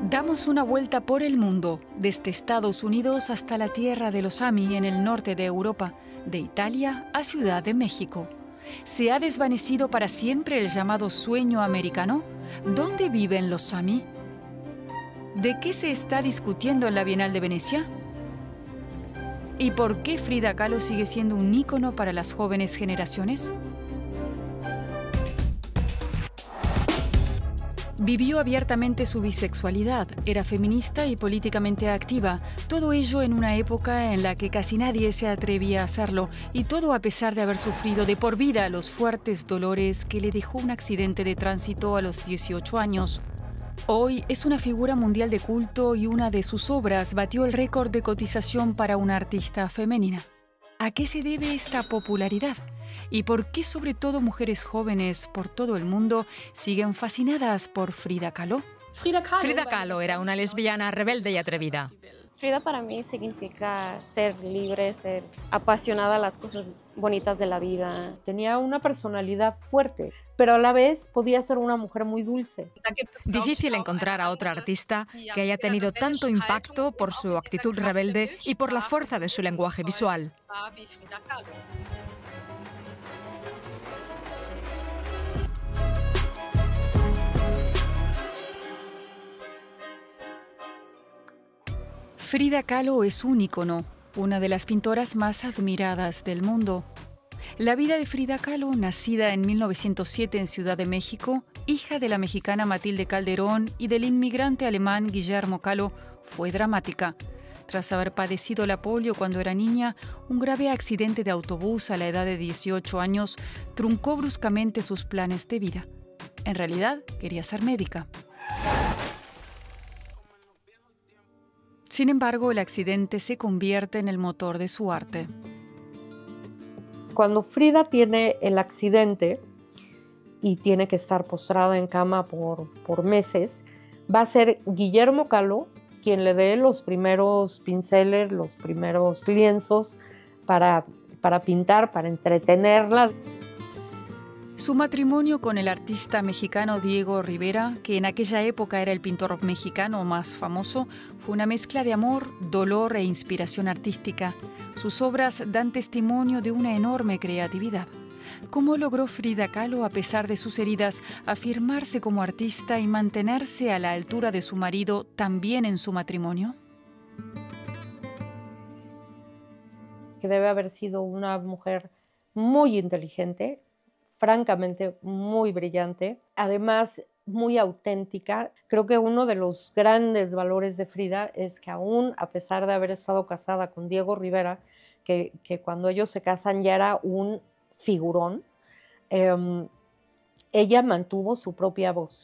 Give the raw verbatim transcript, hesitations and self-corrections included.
Damos una vuelta por el mundo, desde Estados Unidos hasta la tierra de los Sami en el norte de Europa, de Italia a Ciudad de México. ¿Se ha desvanecido para siempre el llamado sueño americano? ¿Dónde viven los Sami? ¿De qué se está discutiendo en la Bienal de Venecia? ¿Y por qué Frida Kahlo sigue siendo un ícono para las jóvenes generaciones? Vivió abiertamente su bisexualidad, era feminista y políticamente activa, todo ello en una época en la que casi nadie se atrevía a hacerlo, y todo a pesar de haber sufrido de por vida los fuertes dolores que le dejó un accidente de tránsito a los dieciocho años. Hoy es una figura mundial de culto y una de sus obras batió el récord de cotización para una artista femenina. ¿A qué se debe esta popularidad? ¿Y por qué sobre todo mujeres jóvenes por todo el mundo siguen fascinadas por Frida Kahlo? Frida Kahlo, Frida Kahlo era una lesbiana rebelde y atrevida. Frida para mí significa ser libre, ser apasionada a las cosas bonitas de la vida. Tenía una personalidad fuerte, pero a la vez podía ser una mujer muy dulce. Difícil encontrar a otra artista que haya tenido tanto impacto por su actitud rebelde y por la fuerza de su lenguaje visual. Frida Kahlo es un ícono, una de las pintoras más admiradas del mundo. La vida de Frida Kahlo, nacida en mil novecientos siete en Ciudad de México, hija de la mexicana Matilde Calderón y del inmigrante alemán Guillermo Kahlo, fue dramática. Tras haber padecido la polio cuando era niña, un grave accidente de autobús a la edad de dieciocho años truncó bruscamente sus planes de vida. En realidad, quería ser médica. Sin embargo, el accidente se convierte en el motor de su arte. Cuando Frida tiene el accidente y tiene que estar postrada en cama por, por meses, va a ser Guillermo Kahlo quien le dé los primeros pinceles, los primeros lienzos para, para pintar, para entretenerla. Su matrimonio con el artista mexicano Diego Rivera, que en aquella época era el pintor mexicano más famoso, fue una mezcla de amor, dolor e inspiración artística. Sus obras dan testimonio de una enorme creatividad. ¿Cómo logró Frida Kahlo, a pesar de sus heridas, afirmarse como artista y mantenerse a la altura de su marido también en su matrimonio? Que debe haber sido una mujer muy inteligente, francamente muy brillante, además muy auténtica. Creo que uno de los grandes valores de Frida es que aún a pesar de haber estado casada con Diego Rivera, que, que cuando ellos se casan ya era un figurón, eh, ella mantuvo su propia voz.